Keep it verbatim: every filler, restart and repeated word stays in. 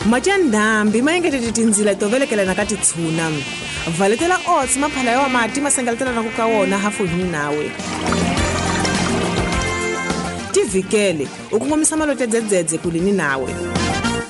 Machandambi mayengetete tindzila tovelekela nakati tshuna. Valetela oats maphala yawa mati masengaletela na kukawona hafu hini nawe. Tivikele ukungomisa malote dzedzedze kulini nawe.